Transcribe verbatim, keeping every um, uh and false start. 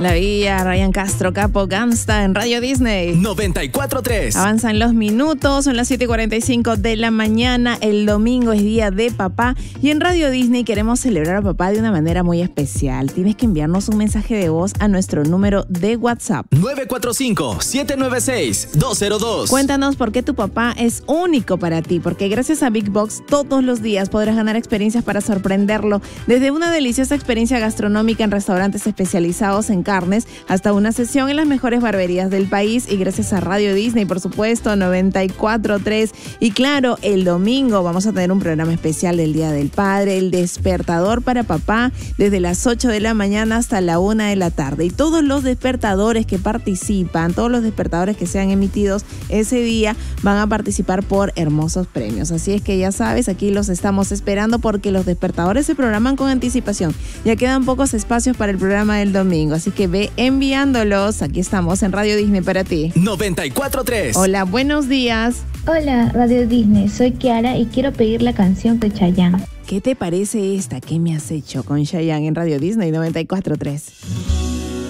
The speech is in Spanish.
La Villa, Ryan Castro, Capo, Gangsta en Radio Disney. noventa y cuatro tres. Avanzan los minutos, son las siete y cuarenta y cinco de la mañana. El domingo es día de papá y en Radio Disney queremos celebrar a papá de una manera muy especial. Tienes que enviarnos un mensaje de voz a nuestro número de WhatsApp. nueve cuatro cinco, siete nueve seis, dos cero dos. Cuéntanos por qué tu papá es único para ti, porque gracias a Big Box todos los días podrás ganar experiencias para sorprenderlo. Desde una deliciosa experiencia gastronómica en restaurantes especializados en carnes hasta una sesión en las mejores barberías del país y gracias a Radio Disney, por supuesto, noventa y cuatro tres. Y claro, el domingo vamos a tener un programa especial del Día del Padre, el despertador para papá, desde las ocho de la mañana hasta la una de la tarde. Y todos los despertadores que participan, todos los despertadores que sean emitidos ese día van a participar por hermosos premios. Así es que ya sabes, aquí los estamos esperando porque los despertadores se programan con anticipación. Ya quedan pocos espacios para el programa del domingo, así que ve enviándolos. Aquí estamos en Radio Disney para ti. noventa y cuatro tres. Hola, buenos días. Hola, Radio Disney, soy Kiara y quiero pedir la canción de Chayanne. ¿Qué te parece esta? ¿Qué me has hecho con Chayanne en Radio Disney noventa y cuatro tres?